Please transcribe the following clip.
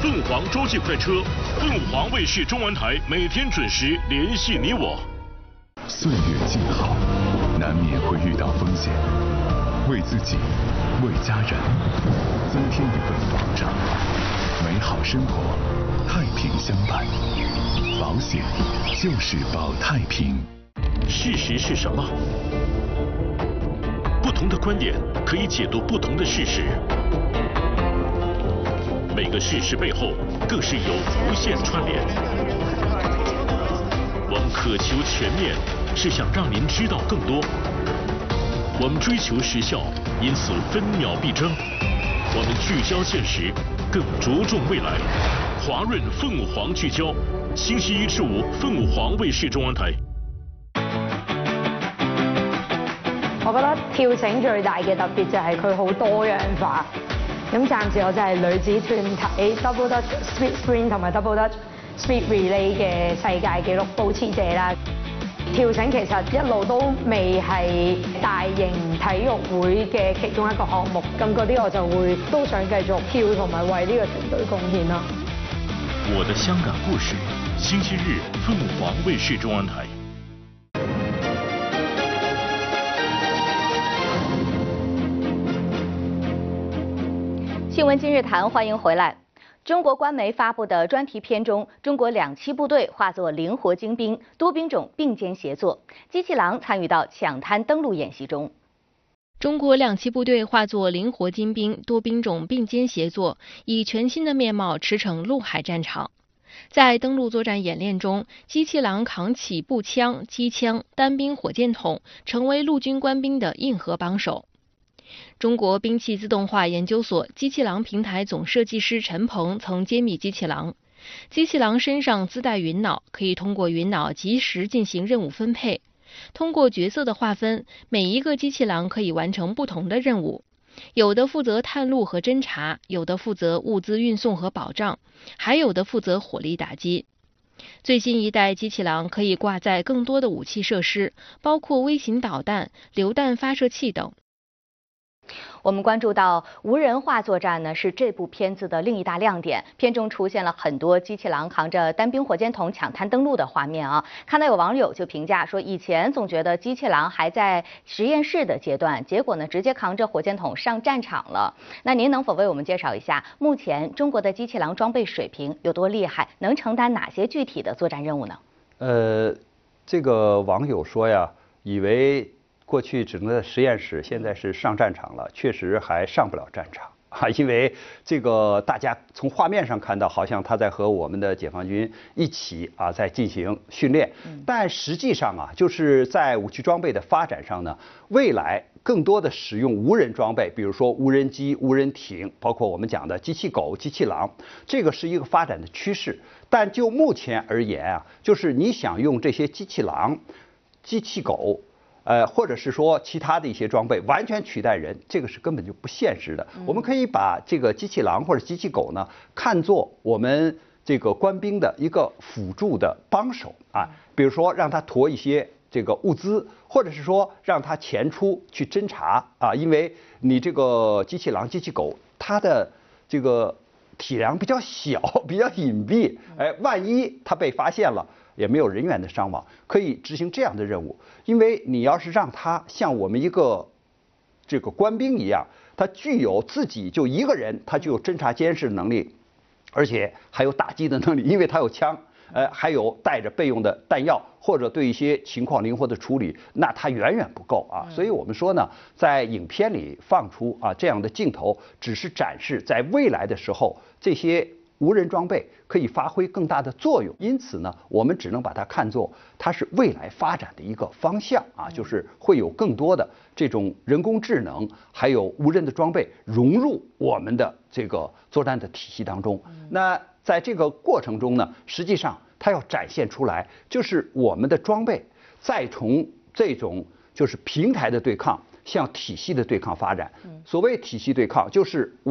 凤凰洲际快车，凤凰卫视中文台每天准时联系你我。 岁月静好，难免会遇到风险，为自己，为家人，增添一份保障，美好生活，太平相伴。保险就是保太平。 事实是什么？不同的观点可以解读不同的事实，每个事实背后更是有无限串联。我们渴求全面，是想让您知道更多。我们追求时效，因此分秒必争。我们聚焦现实，更着重未来。华润凤凰聚焦，星期一至五，凤凰衛視中文台。 我覺得跳繩最大嘅特別就係佢好多樣化。咁暫時我就係女子團體 Double Dutch Speed Sprint 同埋 Double Dutch Speed Relay 嘅世界紀錄保持者啦。跳繩其實一路都未係大型體育會嘅其中一個項目，咁嗰啲我就會都想繼續跳同埋為呢個團隊貢獻啦。 我的香港故事，星期日鳳凰衛視中文台。 新闻今日谈，欢迎回来。中国官媒发布的专题片中，中国2栖部队化作灵活精兵，多兵种并肩协作，机器狼参与到抢滩登陆演习中。 中国2栖部队化作灵活精兵，多兵种并肩协作，以全新的面貌驰骋陆海战场。在登陆作战演练中，机器狼扛起步枪、机枪、单兵火箭筒，成为陆军官兵的硬核帮手。中国兵器自动化研究所机器狼平台总设计师陈鹏曾揭秘机器狼。机器狼身上自带云脑，可以通过云脑及时进行任务分配。通过角色的划分，每一个机器狼可以完成不同的任务，有的负责探路和侦察，有的负责物资运送和保障，还有的负责火力打击。最新一代机器狼可以挂载更多的武器设施，包括微型导弹、榴弹发射器等。 我们关注到无人化作战呢，是这部片子的另一大亮点。片中出现了很多机器狼扛着单兵火箭筒抢滩登陆的画面啊。看到有网友就评价说，以前总觉得机器狼还在实验室的阶段，结果呢直接扛着火箭筒上战场了。那您能否为我们介绍一下，目前中国的机器狼装备水平有多厉害，能承担哪些具体的作战任务呢？ 这个网友说呀，以为过去只能在实验室，现在是上战场了，确实还上不了战场啊，因为这个大家从画面上看到，好像他在和我们的解放军一起啊在进行训练，但实际上啊，就是在武器装备的发展上呢，未来更多的使用无人装备，比如说无人机、无人艇，包括我们讲的机器狗、机器狼，这个是一个发展的趋势。但就目前而言啊，就是你想用这些机器狼、机器狗。或者是说其他的一些装备完全取代人，这个是根本就不现实的。我们可以把这个机器狼或者机器狗呢，看作我们这个官兵的一个辅助的帮手啊，比如说让他驮一些这个物资，或者是说让他前出去侦察啊，因为你这个机器狼、机器狗，它的这个体量比较小，比较隐蔽，万一它被发现了，也没有人员的伤亡，可以执行这样的任务。因为你要是让他像我们一个这个官兵一样，他具有自己就一个人，他就有侦察监视能力，而且还有打击的能力，因为他有枪，还有带着备用的弹药，或者对一些情况灵活的处理，那他远远不够啊。所以我们说呢，在影片里放出啊这样的镜头，只是展示在未来的时候这些无人装备可以发挥更大的作用，因此呢，我们只能把它看作它是未来发展的一个方向啊，就是会有更多的这种人工智能，还有无人的装备融入我们的这个作战的体系当中。那在这个过程中呢，实际上它要展现出来，就是我们的装备再从这种就是平台的对抗向体系的对抗发展。所谓体系对抗，就是